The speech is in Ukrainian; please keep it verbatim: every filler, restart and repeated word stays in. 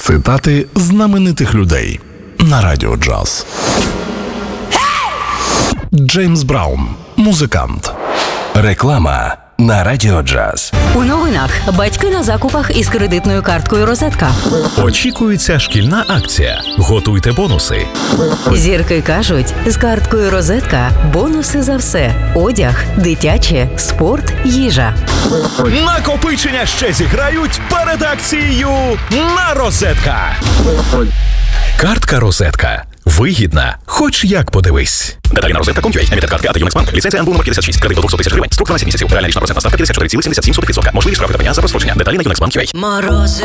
Цитати знаменитих людей на Радіо Джаз. Джеймс Браун – музикант. Реклама на Радіо Джаз. У новинах батьки на закупах із кредитною карткою «Розетка». Очікується шкільна акція. Готуйте бонуси. Зірки кажуть, з карткою «Розетка» бонуси за все. Одяг, дитяче, спорт, їжа. Накопичення ще зіграють перед акцією на «Розетка». Картка «Розетка». Вигідна, хоч як подивись. Деталі на розетка точка ком точка ю а. Емітент картки АТ Юнекс Банк. Ліцензія ен бе номер п'ятдесят шість. Кредит до двісті тисяч гривень. Строк дванадцять місяців. Реальна річна процентна ставка п'ятдесят чотири цілих сімдесят сім сотих відсотка. Можливі штрафи та пеня за прострочення. Деталі на юнекс банк точка ю а. Морози